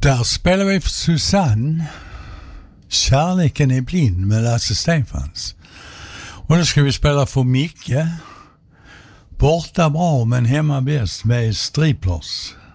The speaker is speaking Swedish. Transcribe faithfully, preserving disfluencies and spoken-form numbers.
Där spelar vi för Susanne. Kärleken är blind med Lasse Stefans. Och då ska vi spela för Micke. Borta bra men hemma bäst med Striplers.